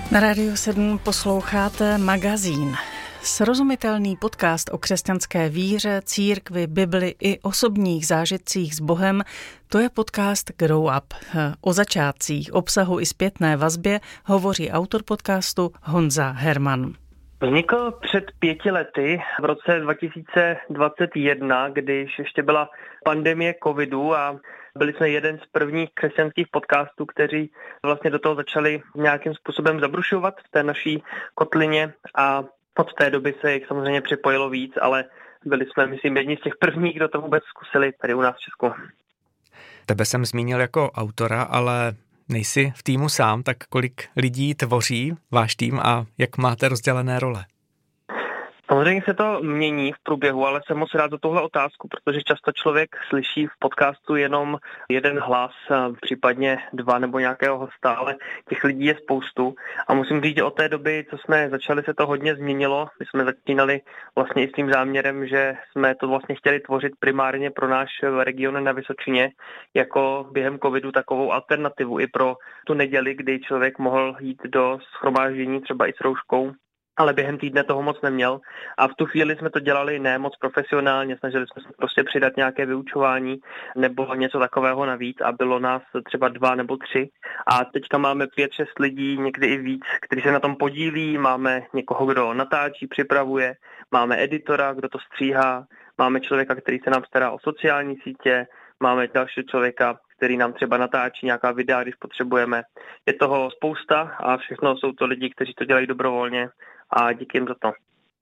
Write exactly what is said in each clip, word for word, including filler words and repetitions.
Na Rádiu sedm posloucháte Magazín. Srozumitelný podcast o křesťanské víře, církvi, Bibli i osobních zážitcích s Bohem, to je podcast Grow Up. O začátcích, obsahu i zpětné vazbě hovoří autor podcastu Honza Herman. Vznikl před pěti lety v roce dva tisíce dvacet jedna, když ještě byla pandemie covidu a byli jsme jeden z prvních křesťanských podcastů, kteří vlastně do toho začali nějakým způsobem zabrušovat v té naší kotlině a od té doby se jich samozřejmě připojilo víc, ale byli jsme, myslím, jedni z těch prvních, kdo to vůbec zkusili tady u nás v Česku. Tebe jsem zmínil jako autora, ale nejsi v týmu sám, tak kolik lidí tvoří váš tým a jak máte rozdělené role? Samozřejmě se to mění v průběhu, ale jsem moc rád za tohle otázku, protože často člověk slyší v podcastu jenom jeden hlas, případně dva nebo nějakého hosta, ale těch lidí je spoustu. A musím říct, že od té doby, co jsme začali, se to hodně změnilo. My jsme začínali vlastně i s tím záměrem, že jsme to vlastně chtěli tvořit primárně pro náš region na Vysočině, jako během covidu takovou alternativu i pro tu neděli, kdy člověk mohl jít do shromáždění třeba i s rouškou, ale během týdne toho moc neměl a v tu chvíli jsme to dělali ne moc profesionálně, snažili jsme se prostě přidat nějaké vyučování nebo něco takového navíc a bylo nás třeba dva nebo tři a teďka máme pět, šest lidí, někdy i víc, kteří se na tom podílí, máme někoho, kdo natáčí, připravuje, máme editora, kdo to stříhá, máme člověka, který se nám stará o sociální sítě, máme další člověka, který nám třeba natáčí nějaká videa, když potřebujeme. Je toho spousta a všechno jsou to lidi, kteří to dělají dobrovolně a díky jim za to.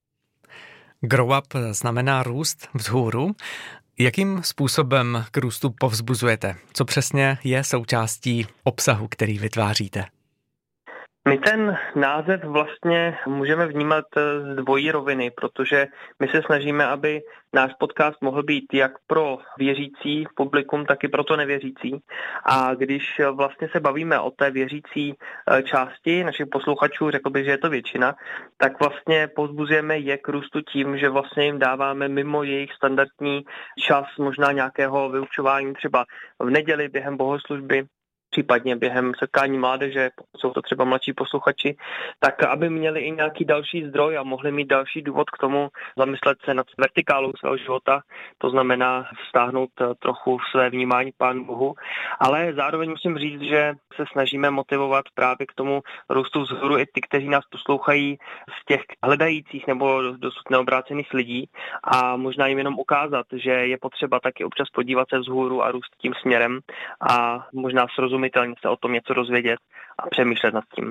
Grow up znamená růst vzhůru. Jakým způsobem k růstu povzbuzujete? Co přesně je součástí obsahu, který vytváříte? My ten název vlastně můžeme vnímat z dvojí roviny, protože my se snažíme, aby náš podcast mohl být jak pro věřící publikum, tak i pro to nevěřící. A když vlastně se bavíme o té věřící části našich posluchačů, řekl bych, že je to většina, tak vlastně povzbuzujeme je k růstu tím, že vlastně jim dáváme mimo jejich standardní čas možná nějakého vyučování třeba v neděli během bohoslužby, případně během setkání mládeže, pokud jsou to třeba mladší posluchači, tak aby měli i nějaký další zdroj a mohli mít další důvod k tomu zamyslet se nad vertikálou svého života, to znamená vztáhnout trochu své vnímání k Pánu Bohu, ale zároveň musím říct, že se snažíme motivovat právě k tomu růstu vzhůru i ty, kteří nás poslouchají z těch hledajících nebo dosud neobrácených lidí a možná jim jenom ukázat, že je potřeba taky občas podívat se vzhůru a růst tím směrem a možná srozumitelně se o tom něco dozvědět a přemýšlet nad tím.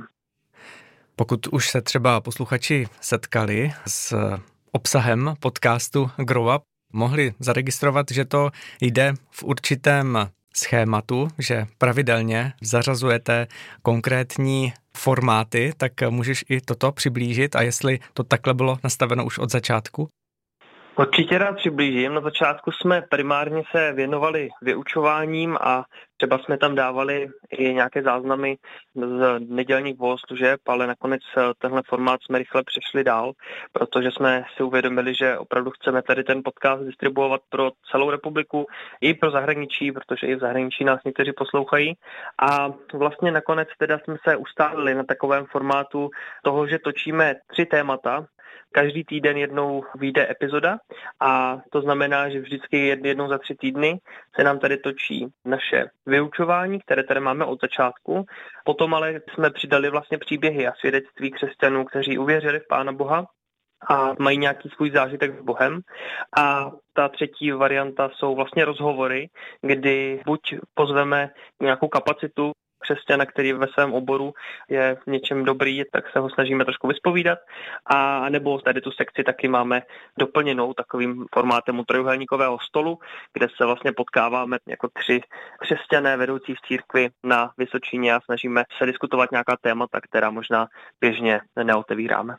Pokud už se třeba posluchači setkali s obsahem podcastu Grow Up, mohli zaregistrovat, že to jde v určitém schématu, že pravidelně zařazujete konkrétní formáty, tak můžeš i toto přiblížit a jestli to takhle bylo nastaveno už od začátku? Určitě rád přiblížím. Na začátku jsme primárně se věnovali vyučováním a třeba jsme tam dávali i nějaké záznamy z nedělních bohoslužeb, ale nakonec tenhle formát jsme rychle přešli dál, protože jsme si uvědomili, že opravdu chceme tady ten podcast distribuovat pro celou republiku i pro zahraničí, protože i v zahraničí nás někteří poslouchají. A vlastně nakonec teda jsme se ustálili na takovém formátu toho, že točíme tři témata. Každý týden jednou vyjde epizoda a to znamená, že vždycky jednou za tři týdny se nám tady točí naše vyučování, které tady máme od začátku. Potom ale jsme přidali vlastně příběhy a svědectví křesťanů, kteří uvěřili v Pána Boha a mají nějaký svůj zážitek s Bohem. A ta třetí varianta jsou vlastně rozhovory, kdy buď pozveme nějakou kapacitu křesťana, který ve svém oboru je v něčem dobrý, tak se ho snažíme trošku vyspovídat. A nebo tady tu sekci taky máme doplněnou takovým formátem u trojúhelníkového stolu, kde se vlastně potkáváme jako tři křesťané vedoucí v církvi na Vysočině a snažíme se diskutovat nějaká témata, která možná běžně neotevíráme.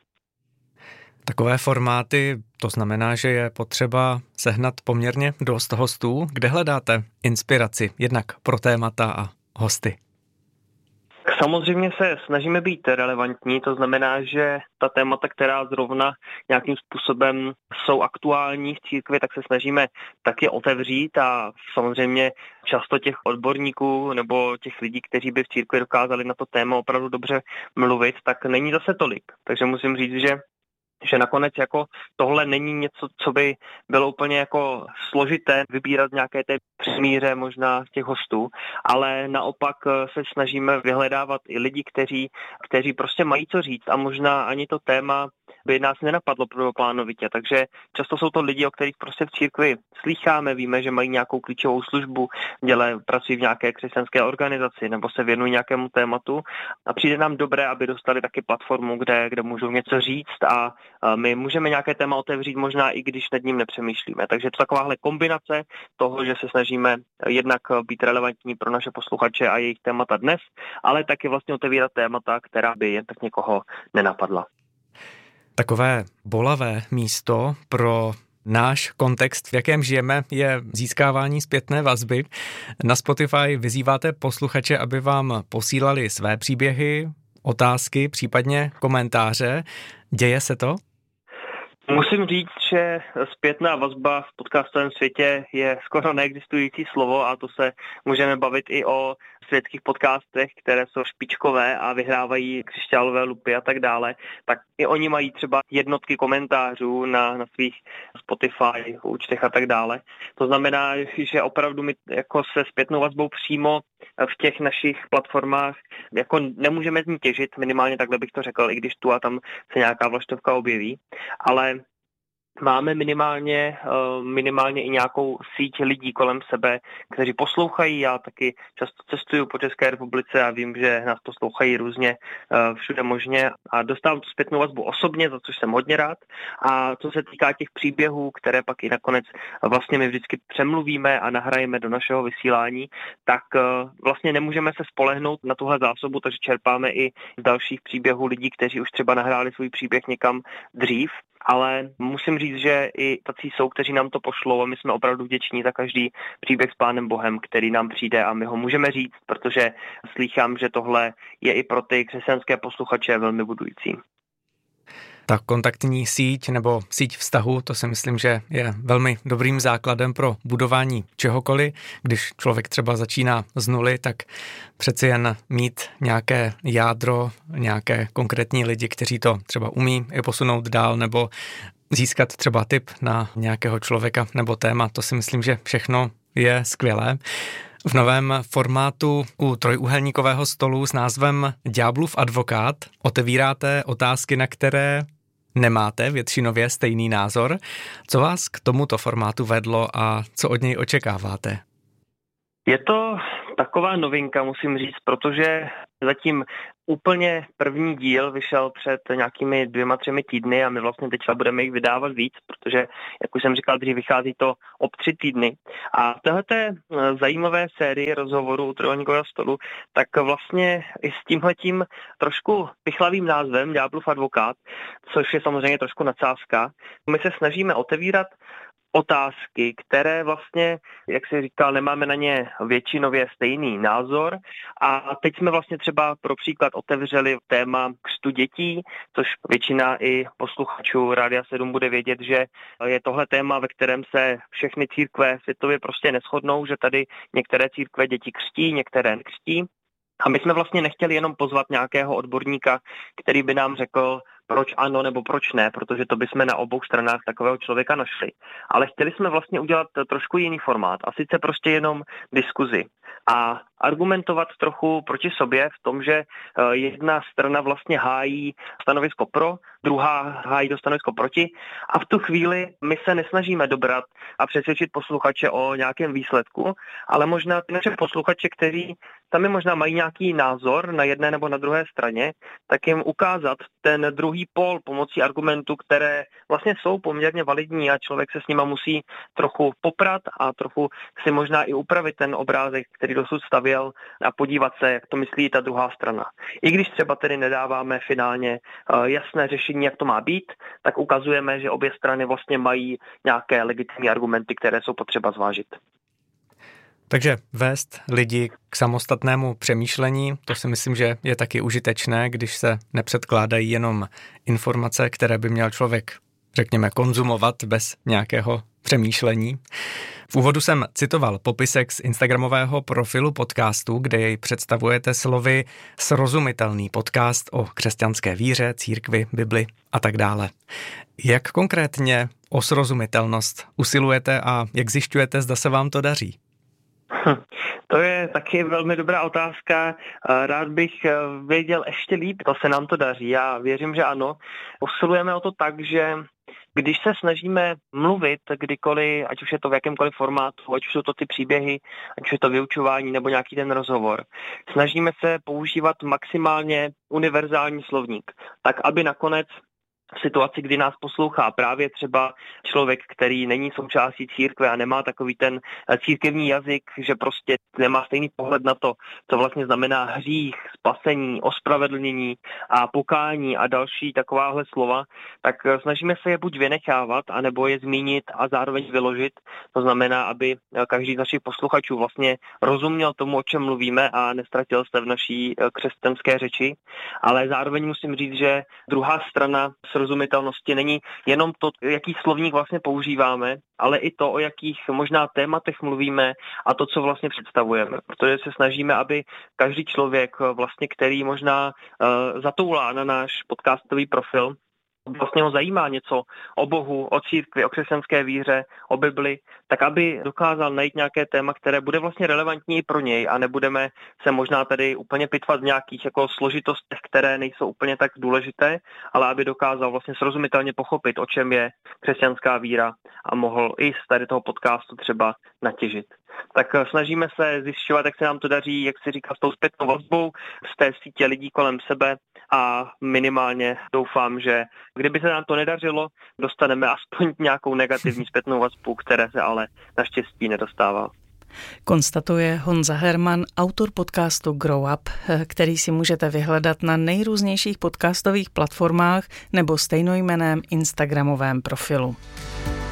Takové formáty, to znamená, že je potřeba sehnat poměrně dost hostů. Kde hledáte inspiraci jednak pro témata a hosty? Samozřejmě se snažíme být relevantní, to znamená, že ta témata, která zrovna nějakým způsobem jsou aktuální v církvi, tak se snažíme taky otevřít a samozřejmě často těch odborníků nebo těch lidí, kteří by v církvi dokázali na to téma opravdu dobře mluvit, tak není zase tolik. Takže musím říct, že že nakonec jako tohle není něco, co by bylo úplně jako složité vybírat nějaké té přemíře možná těch hostů, ale naopak se snažíme vyhledávat i lidi, kteří, kteří prostě mají co říct a možná ani to téma by nás nenapadlo prvoplánovitě. Takže často jsou to lidi, o kterých prostě v církvi slýcháme, víme, že mají nějakou klíčovou službu, dělají, pracují v nějaké křesťanské organizaci nebo se věnují nějakému tématu a přijde nám dobré, aby dostali taky platformu, kde, kde můžou něco říct a my můžeme nějaké téma otevřít možná i když nad ním nepřemýšlíme. Takže to takováhle kombinace toho, že se snažíme jednak být relevantní pro naše posluchače a jejich témata dnes, ale taky vlastně otevírat témata, která by jen tak někoho nenapadla. Takové bolavé místo pro náš kontext, v jakém žijeme, je získávání zpětné vazby. Na Spotify vyzýváte posluchače, aby vám posílali své příběhy, otázky, případně komentáře. Děje se to? Musím říct, že zpětná vazba v podcastovém světě je skoro neexistující slovo a to se můžeme bavit i o světských podcastech, které jsou špičkové a vyhrávají křišťálové lupy a tak dále, tak i oni mají třeba jednotky komentářů na, na svých Spotify účtech a tak dále. To znamená, že opravdu my jako se zpětnou vazbou přímo v těch našich platformách jako nemůžeme z ní těžit, minimálně takhle bych to řekl, i když tu a tam se nějaká vlaštovka objeví, ale máme minimálně, minimálně i nějakou síť lidí kolem sebe, kteří poslouchají. Já taky často cestuju po České republice a vím, že nás poslouchají různě všude možně a dostávám tu zpětnou vazbu osobně, za což jsem hodně rád. A co se týká těch příběhů, které pak i nakonec vlastně my vždycky přemluvíme a nahrajeme do našeho vysílání, tak vlastně nemůžeme se spolehnout na tuhle zásobu, takže čerpáme i z dalších příběhů lidí, kteří už třeba nahráli svůj příběh někam dřív. Ale musím říct, že i tací jsou, kteří nám to pošlou a my jsme opravdu vděční za každý příběh s Pánem Bohem, který nám přijde a my ho můžeme říct, protože slýchám, že tohle je i pro ty křesťanské posluchače velmi budující. Ta kontaktní síť nebo síť vztahu, to si myslím, že je velmi dobrým základem pro budování čehokoliv. Když člověk třeba začíná z nuly, tak přeci jen mít nějaké jádro, nějaké konkrétní lidi, kteří to třeba umí je posunout dál nebo získat třeba tip na nějakého člověka nebo téma, to si myslím, že všechno je skvělé. V novém formátu u trojúhelníkového stolu s názvem Ďáblův advokát otevíráte otázky, na které nemáte většinově stejný názor. Co vás k tomuto formátu vedlo a co od něj očekáváte? Je to taková novinka, musím říct, protože zatím úplně první díl vyšel před nějakými dvěma, třemi týdny a my vlastně teď budeme jich vydávat víc, protože, jak už jsem říkal, dřív vychází to ob tři týdny. A v téhleté zajímavé sérii rozhovorů u trojúhelníkového stolu, tak vlastně i s tímhletím trošku pichlavým názvem Ďáblův advokát, což je samozřejmě trošku nadsázka, my se snažíme otevírat otázky, které vlastně, jak se říkal, nemáme na ně většinově stejný názor a teď jsme vlastně třeba pro příklad otevřeli téma křtu dětí, což většina i posluchačů Rádia sedm bude vědět, že je tohle téma, ve kterém se všechny církve světově prostě neshodnou, že tady některé církve děti křtí, některé nekřtí. A my jsme vlastně nechtěli jenom pozvat nějakého odborníka, který by nám řekl, proč ano nebo proč ne, protože to bychom na obou stranách takového člověka našli. Ale chtěli jsme vlastně udělat trošku jiný formát a sice prostě jenom diskuzi a argumentovat trochu proti sobě v tom, že jedna strana vlastně hájí stanovisko pro, druhá hájí do stanovisko proti a v tu chvíli my se nesnažíme dobrat a přesvědčit posluchače o nějakém výsledku, ale možná ty naše posluchače, kteří sami možná mají nějaký názor na jedné nebo na druhé straně, tak jim ukázat ten druhý pól pomocí argumentů, které vlastně jsou poměrně validní a člověk se s nima musí trochu poprat a trochu si možná i upravit ten obrázek, který dosud stavěl a podívat se, jak to myslí ta druhá strana. I když třeba tedy nedáváme finálně jasné řešení, jak to má být, tak ukazujeme, že obě strany vlastně mají nějaké legitimní argumenty, které jsou potřeba zvážit. Takže vést lidi k samostatnému přemýšlení, to si myslím, že je taky užitečné, když se nepředkládají jenom informace, které by měl člověk, řekněme, konzumovat bez nějakého přemýšlení. V úvodu jsem citoval popisek z instagramového profilu podcastu, kde jej představujete slovy srozumitelný podcast o křesťanské víře, církvi, Bibli a tak dále. Jak konkrétně o srozumitelnost usilujete a jak zjišťujete, zda se vám to daří? Hm, to je taky velmi dobrá otázka. Rád bych věděl ještě líp, to se nám to daří. Já věřím, že ano. Usilujeme o to tak, že když se snažíme mluvit kdykoliv, ať už je to v jakémkoliv formátu, ať už jsou to ty příběhy, ať už je to vyučování nebo nějaký ten rozhovor, snažíme se používat maximálně univerzální slovník, tak aby nakonec v situaci, kdy nás poslouchá právě třeba člověk, který není součástí církve a nemá takový ten církevní jazyk, že prostě nemá stejný pohled na to, co vlastně znamená hřích, spasení, ospravedlnění a pokání a další takováhle slova, tak snažíme se je buď vynechávat, anebo je zmínit a zároveň vyložit. To znamená, aby každý z našich posluchačů vlastně rozuměl tomu, o čem mluvíme a nestratil se v naší křesťanské řeči. Ale zároveň musím říct, že druhá strana srozumitelnosti není jenom to, jaký slovník vlastně používáme, ale i to, o jakých možná tématech mluvíme a to, co vlastně představujeme. Protože se snažíme, aby každý člověk, vlastně, který možná uh, zatoulá na náš podcastový profil, vlastně ho zajímá něco o Bohu, o církvi, o křesťanské víře, o Bibli, tak aby dokázal najít nějaké téma, které bude vlastně relevantní i pro něj a nebudeme se možná tady úplně pitvat v nějakých jako složitostech, které nejsou úplně tak důležité, ale aby dokázal vlastně srozumitelně pochopit, o čem je křesťanská víra a mohl i z tady toho podcastu třeba natěžit. Tak snažíme se zjišťovat, jak se nám to daří, jak si říká, s tou zpětnou vazbou z té sítě lidí kolem sebe a minimálně doufám, že kdyby se nám to nedařilo, dostaneme aspoň nějakou negativní zpětnou vazbu, které se ale naštěstí nedostává. Konstatuje Honza Herman, autor podcastu Grow Up, který si můžete vyhledat na nejrůznějších podcastových platformách nebo stejnojmenném instagramovém profilu.